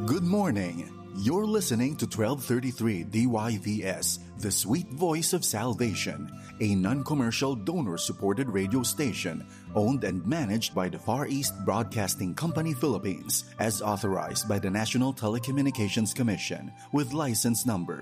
Good morning. You're listening to 1233 DYVS, the sweet voice of salvation, a non-commercial donor-supported radio station owned and managed by the Far East Broadcasting Company Philippines as authorized by the National Telecommunications Commission with license number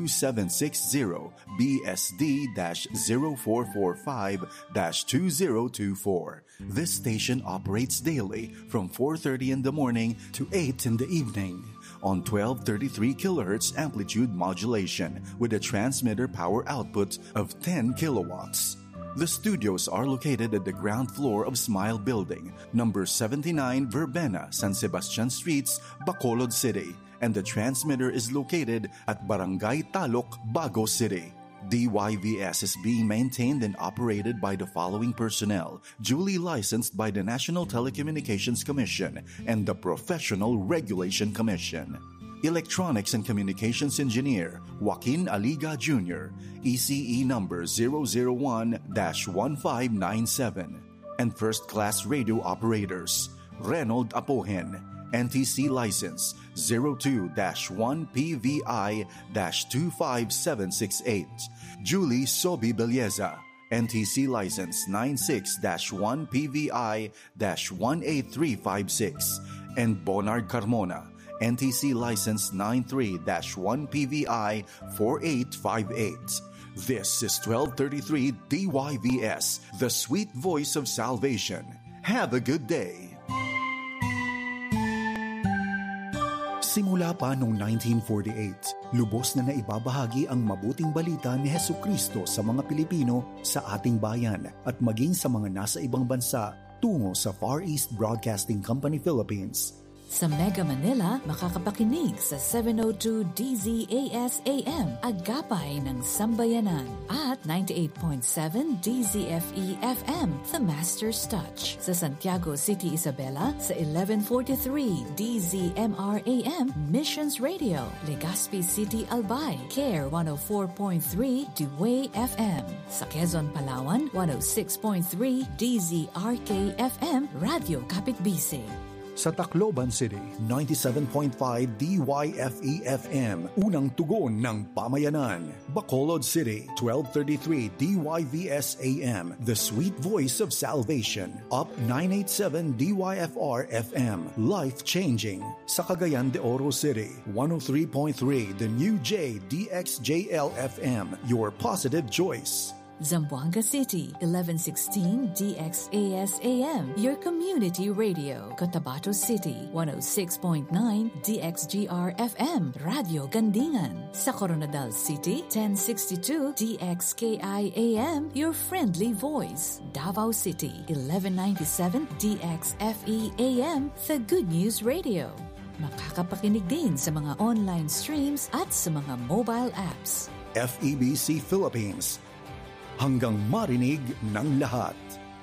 2760BSD-0445-2024. This station operates daily from 4:30 in the morning to 8 in the evening on 1233 kHz amplitude modulation with a transmitter power output of 10 kilowatts. The studios are located at the ground floor of Smile Building, number 79 Verbena, San Sebastian Streets, Bacolod City, and the transmitter is located at Barangay Talok, Bago City. DYVS is being maintained and operated by the following personnel, duly licensed by the National Telecommunications Commission and the Professional Regulation Commission. Electronics and Communications Engineer, Joaquin Aliga Jr., ECE number 001-1597. And First Class Radio Operators, Reynold Apohen, NTC License 02-1PVI-25768. Julie Sobi Belleza, NTC License 96-1PVI-18356. And Bonard Carmona, NTC License 93-1PVI-4858. This is 1233 DYVS, the sweet voice of salvation. Have a good day. Simula pa noong 1948, lubos na naibabahagi ang mabuting balita ni Hesukristo sa mga Pilipino sa ating bayan at maging sa mga nasa ibang bansa tungo sa Far East Broadcasting Company Philippines. Sa Mega Manila, makakapakinig sa 702 DZAS AM, Agapay ng Sambayanan, at 98.7 DZFE FM, The Master's Touch. Sa Santiago City, Isabela, sa 1143 DZMR AM, Missions Radio. Legazpi City, Albay, CARE 104.3 Dewey FM. Sa Quezon, Palawan, 106.3 DZRK FM, Radio Kapitbisig. Sa Tacloban City, 97.5 DYFE-FM, unang tugon ng pamayanan. Bacolod City, 1233 DYVS-AM, the sweet voice of salvation. Up 987 DYFR-FM, life-changing. Sa Cagayan de Oro City, 103.3 The New J DXJL-FM, your positive choice. Zamboanga City, 1116 DXAS-AM, your community radio. Cotabato City, 106.9 DXGR-FM, Radio Gandingan. Sa Coronadal City, 1062 DXKI-AM, your friendly voice. Davao City, 1197 DXFE-AM, the Good News Radio. Makakapakinig din sa mga online streams at sa mga mobile apps. FEBC Philippines, hanggang marinig ng lahat.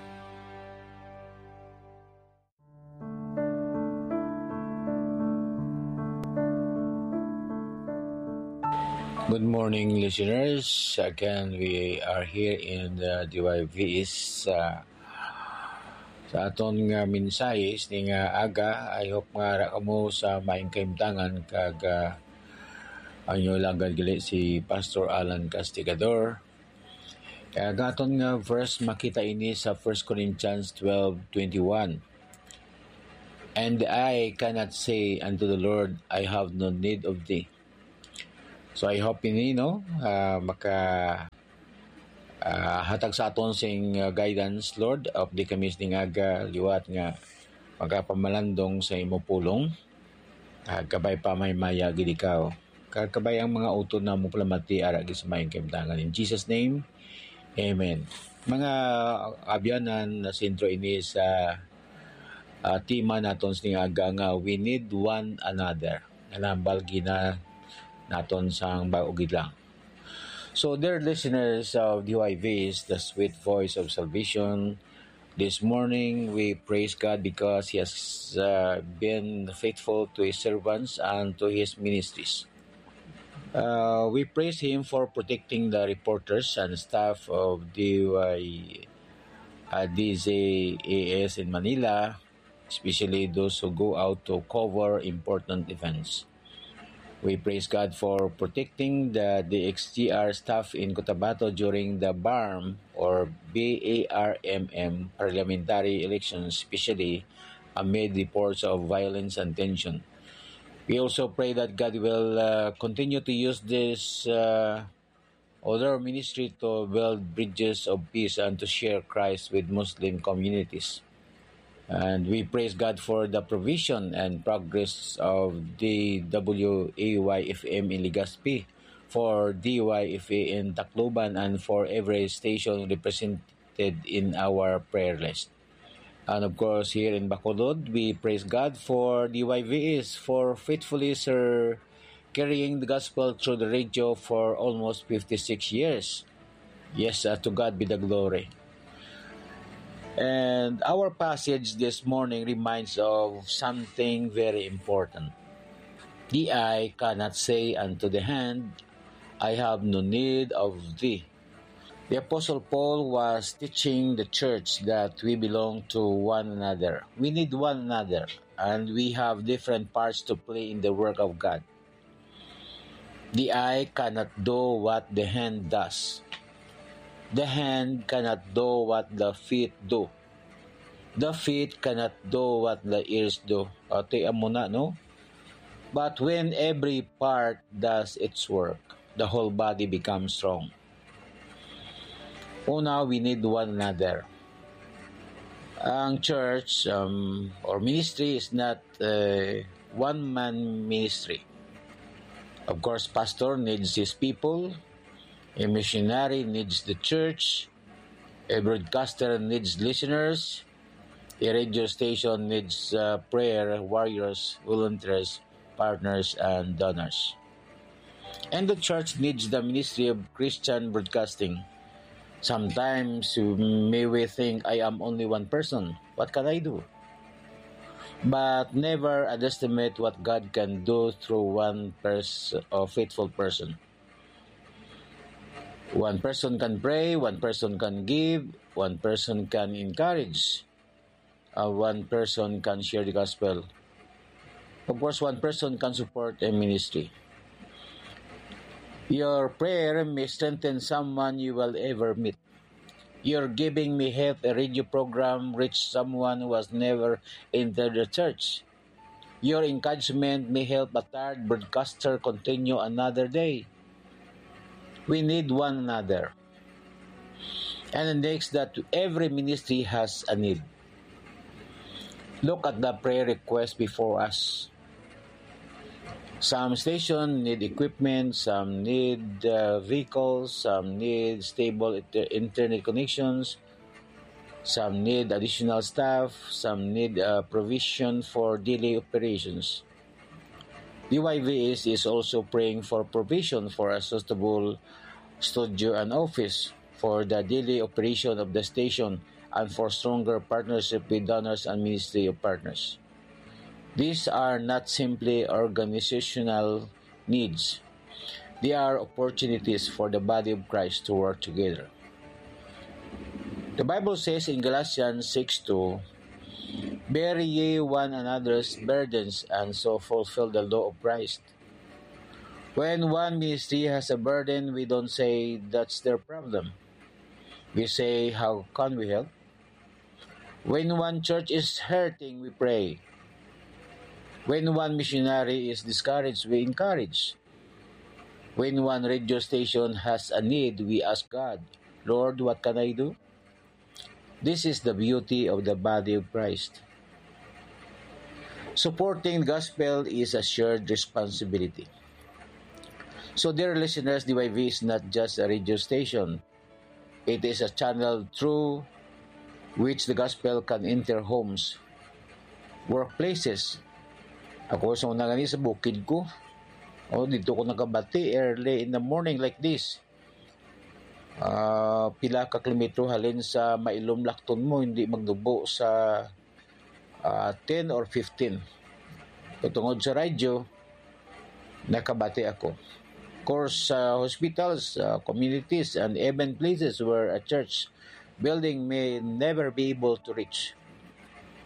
Good morning, listeners. Again, we are here in the DYVS sa aton nga mensahis ni nga aga. I hope nga ra kamo sa maing kaimtangan kag anyo lang gali si Pastor Alan Castigador. Kaya gaton nga verse makita ini sa 1 Corinthians 12:21. And I cannot say unto the Lord, I have no need of thee. So I hope ini hatag sa aton sing guidance, Lord, of the kamis ning aga liwat nga magapamalandong sa imo pulong. Kabay pa may maya gid ikaw. Kabay ang mga utod na mo palamati ara gid sa maayong kaimtangan. In Jesus name, Amen. Mga abyanan na sentro ini sa tema naton sing aga nga we need one another. Nalambal gina naton sang baugid lang. So dear listeners of DYVs, the sweet voice of salvation, this morning we praise God because He has been faithful to His servants and to His ministries. We praise Him for protecting the reporters and staff of DZAS in Manila especially those who go out to cover important events. We praise God for protecting the DXGR staff in Cotabato during the BARM or BARMM parliamentary elections, especially amid reports of violence and tension. We also pray that God will continue to use this other ministry to build bridges of peace and to share Christ with Muslim communities. And we praise God for the provision and progress of the WAYFM in Legazpi, for DYFA in Tacloban, and for every station represented in our prayer list. And of course, here in Bacolod, we praise God for DYVs for faithfully carrying the gospel through the radio for almost 56 years. Yes, to God be the glory. And our passage this morning reminds of something very important. The eye cannot say unto the hand, I have no need of thee. The Apostle Paul was teaching the church that we belong to one another. We need one another, and we have different parts to play in the work of God. The eye cannot do what the hand does. The hand cannot do what the feet do. The feet cannot do what the ears do. Tiyan mo na, no? But when every part does its work, the whole body becomes strong. Una, we need one another. Ang church or ministry is not a one-man ministry. Of course, pastor needs his people. A missionary needs the church. A broadcaster needs listeners. A radio station needs prayer warriors, volunteers, partners, and donors. And the church needs the ministry of Christian broadcasting. Sometimes we think, I am only one person. What can I do? But never underestimate what God can do through one faithful person. One person can pray, one person can give, one person can encourage, one person can share the gospel. Of course, one person can support a ministry. Your prayer may strengthen someone you will ever meet. Your giving may help a radio program reach someone who has never entered the church. Your encouragement may help a tired broadcaster continue another day. We need one another. And next, that every ministry has a need. Look at the prayer request before us. Some stations need equipment, some need vehicles, some need stable internet connections, some need additional staff, some need provision for daily operations. DYVS is also praying for provision for a suitable studio and office, for the daily operation of the station, and for stronger partnership with donors and ministry of partners. These are not simply organizational needs. They are opportunities for the body of Christ to work together. The Bible says in Galatians 6:2, bear ye one another's burdens, and so fulfill the law of Christ. When one ministry has a burden, we don't say that's their problem. We say, how can we help? When one church is hurting, we pray. When one missionary is discouraged, we encourage. When one radio station has a need, we ask God, Lord, what can I do? This is the beauty of the body of Christ. Supporting the gospel is a shared responsibility. So, dear listeners, DYV is not just a radio station. It is a channel through which the gospel can enter homes, workplaces. Ako sa una gani sa bukid ko. Dito ko nakabati early in the morning like this. Pila ka kilometro halin sa mailom lakton mo, hindi magdubo sa 10 or 15. Patungod sa radyo, nakabati ako. Of course, hospitals, communities, and even places where a church building may never be able to reach.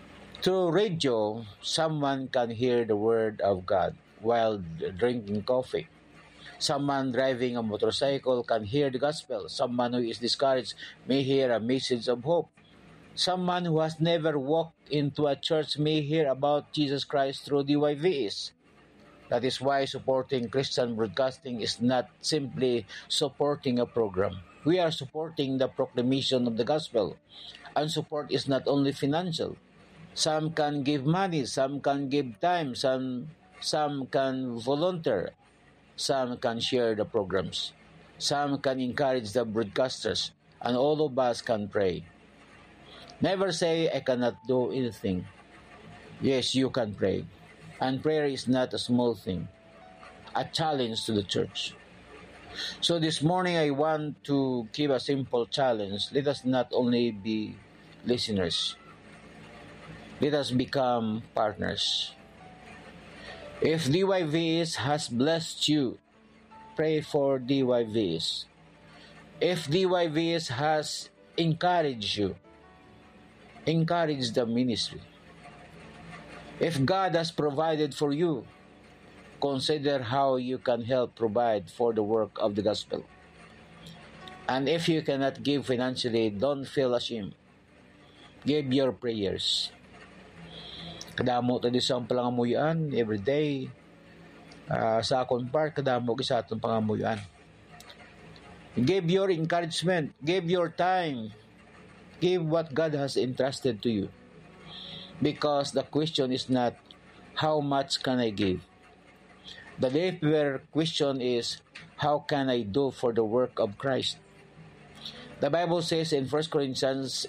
Through radio, someone can hear the word of God while drinking coffee. Someone driving a motorcycle can hear the gospel. Someone who is discouraged may hear a message of hope. Someone who has never walked into a church may hear about Jesus Christ through DYVs. That is why supporting Christian broadcasting is not simply supporting a program. We are supporting the proclamation of the gospel. And support is not only financial. Some can give money, some can give time, some can volunteer, some can share the programs, some can encourage the broadcasters, and all of us can pray. Never say, I cannot do anything. Yes, you can pray. And prayer is not a small thing, a challenge to the church. So this morning I want to give a simple challenge. Let us not only be listeners. Let us become partners. If DYVs has blessed you, pray for DYVs. If DYVs has encouraged you, encourage the ministry. If God has provided for you, consider how you can help provide for the work of the gospel. And if you cannot give financially, don't feel ashamed. Give your prayers. Kadamo tayo sa pangamuyan every day. Sa akong part, kadamo sa atong pangamuyan. Give your encouragement. Give your time. Give what God has entrusted to you. Because the question is not, how much can I give? The deeper question is, how can I do for the work of Christ? The Bible says in 1 Corinthians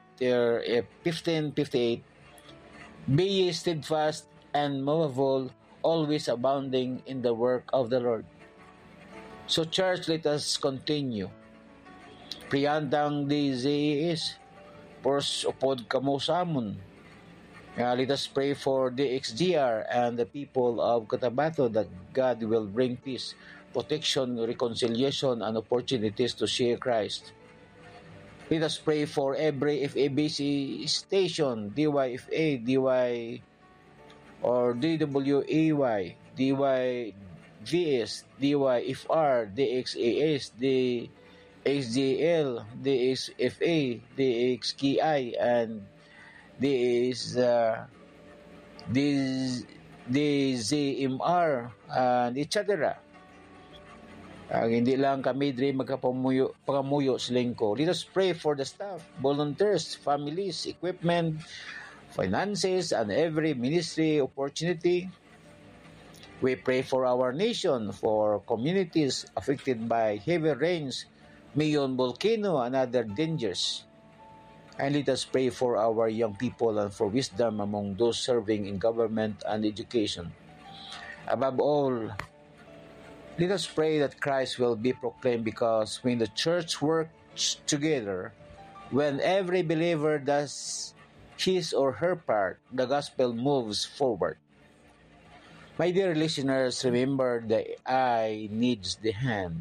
15:58, be ye steadfast and movable, always abounding in the work of the Lord. So church, let us continue. Priandang di is, pors upod kamo samon. Let us pray for the XGR and the people of Cotabato that God will bring peace, protection, reconciliation, and opportunities to share Christ. Let us pray for every FABC station, DYFA, DY or DWAY, DYVS, DYFR, DXAS, DXGL, DXFA, DXKI, and DZMR, and etc. Hindi lang kami diri pangamuyo sa lingko. Let us pray for the staff, volunteers, families, equipment, finances, and every ministry opportunity. We pray for our nation, for communities affected by heavy rains, Mayon volcano, and other dangers. And let us pray for our young people and for wisdom among those serving in government and education. Above all, let us pray that Christ will be proclaimed, because when the church works together, when every believer does his or her part, the gospel moves forward. My dear listeners, remember the eye needs the hand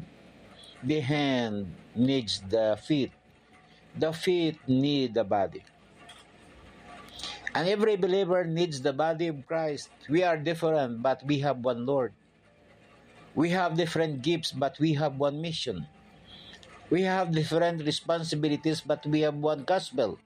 needs the feet need the body. And every believer needs the body of Christ. We are different, but we have one Lord. We have different gifts, but we have one mission. We have different responsibilities, but we have one gospel.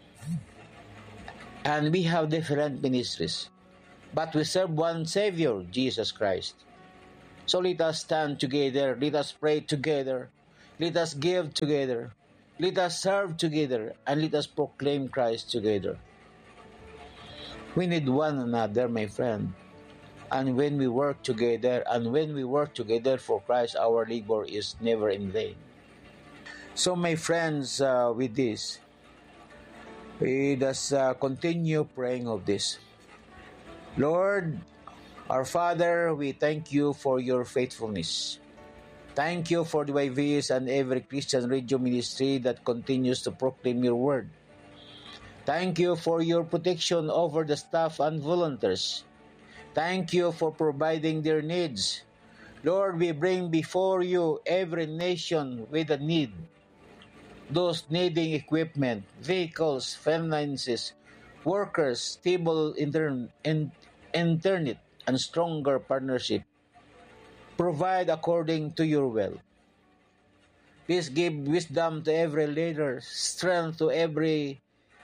And we have different ministries, but we serve one Savior, Jesus Christ. So let us stand together, let us pray together, let us give together, let us serve together, and let us proclaim Christ together. We need one another, my friend. And when we work together, for Christ, our labor is never in vain. So my friends, with this, let us continue praying of this. Lord, our Father, we thank you for your faithfulness. Thank you for the YVs and every Christian radio ministry that continues to proclaim your word. Thank you for your protection over the staff and volunteers. Thank you for providing their needs. Lord, we bring before you every nation with a need. Those needing equipment, vehicles, finances, workers, stable internet, and stronger partnership. Provide according to your will. Please give wisdom to every leader, strength to every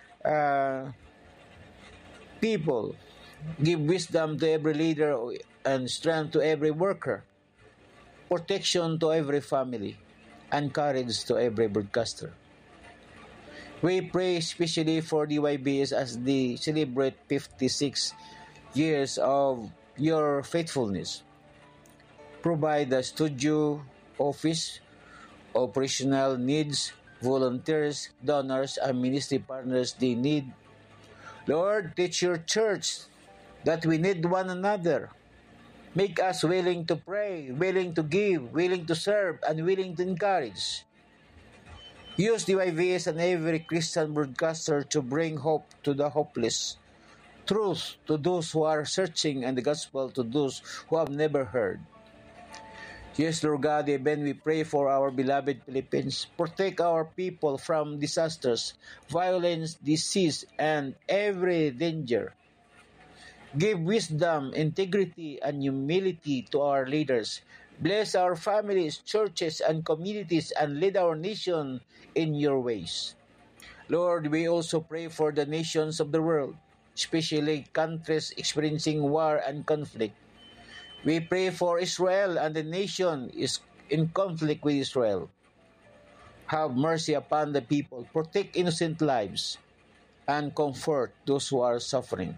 people. Give wisdom to every leader and strength to every worker. Protection to every family, and courage to every broadcaster. We pray especially for DYBS as they celebrate 56 years of your faithfulness. Provide the studio, office, operational needs, volunteers, donors, and ministry partners they need. Lord, teach your church that we need one another. Make us willing to pray, willing to give, willing to serve, and willing to encourage. Use DYVS and every Christian broadcaster to bring hope to the hopeless, truth to those who are searching, and the gospel to those who have never heard. Yes, Lord God, even we pray for our beloved Philippines. Protect our people from disasters, violence, disease, and every danger. Give wisdom, integrity, and humility to our leaders. Bless our families, churches, and communities, and lead our nation in your ways. Lord, we also pray for the nations of the world, especially countries experiencing war and conflict. We pray for Israel, and the nation is in conflict with Israel. Have mercy upon the people, protect innocent lives, and comfort those who are suffering.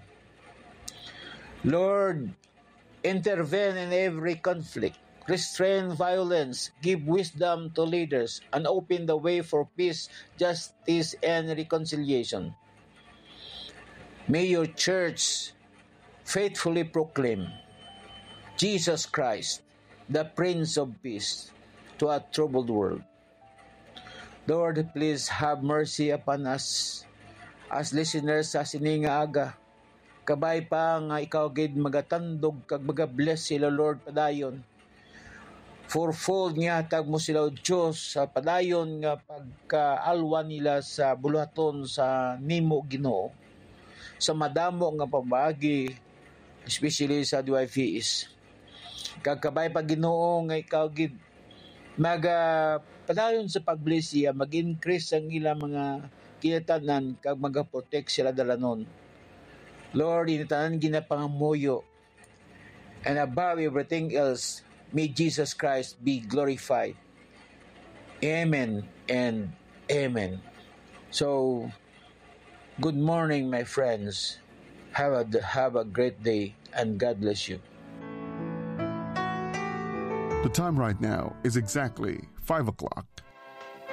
Lord, intervene in every conflict, restrain violence, give wisdom to leaders, and open the way for peace, justice, and reconciliation. May your church faithfully proclaim Jesus Christ, the Prince of Peace, to a troubled world. Lord, please have mercy upon us as listeners sa sininga aga. Kabay pa nga ikaw gid magatandog kag magabless sila, Lord, padayon. Fourfold nga tag mo sila, o Diyos, sa padayon nga pagkaalwan nila sa buluhaton sa nimo, Ginoo, sa madamo nga pabagi, especially sa DYVS. Kagkabay pa, Ginoo, nga ikaw gid padayon sa pagblesya, mag-increase ang ilang mga kinatanan kag magaprotect sila dalanon. Lord, initanan ginapangamuyo, and above everything else, may Jesus Christ be glorified. Amen and amen. So, good morning, my friends. Have a great day, and God bless you. The time right now is exactly 5 o'clock.